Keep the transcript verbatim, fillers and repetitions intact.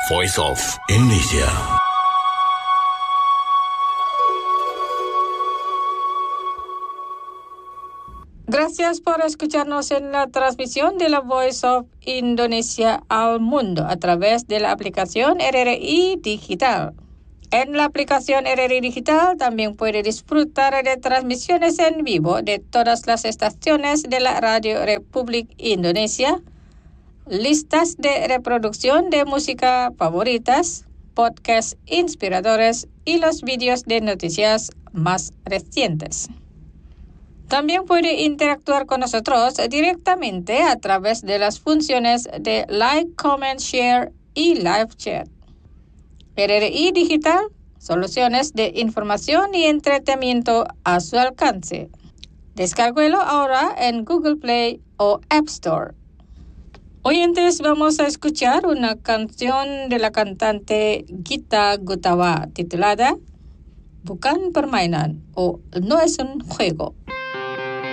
Voice of Indonesia. Gracias por escucharnos en la transmisión de la Voice of Indonesia al mundo a través de la aplicación R R I Digital. En la aplicación R R I Digital también puede disfrutar de transmisiones en vivo de todas las estaciones de la Radio Republik Indonesia, listas de reproducción de música favoritas, podcasts inspiradores y los vídeos de noticias más recientes. También puede interactuar con nosotros directamente a través de las funciones de Like, Comment, Share y Live Chat. R R I Digital, soluciones de información y entretenimiento a su alcance. Descárguelo ahora en Google Play o App Store. Oyentes, vamos a escuchar una canción de la cantante Gita Gutawa titulada Bukan Permainan o No es un juego.